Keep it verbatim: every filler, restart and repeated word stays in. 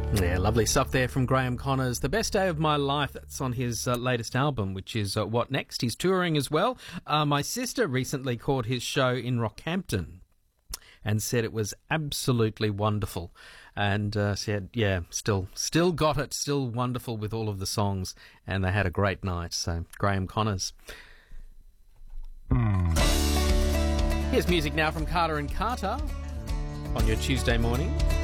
Yeah, lovely stuff there from Graham Connors. The Best Day of My Life, that's on his uh, latest album, which is uh, What Next? He's touring as well. Uh, my sister recently caught his show in Rockhampton and said it was absolutely wonderful. And uh, said, yeah, still still got it, still wonderful with all of the songs. And they had a great night. So, Graham Connors. Here's music now from Carter and Carter on your Tuesday morning.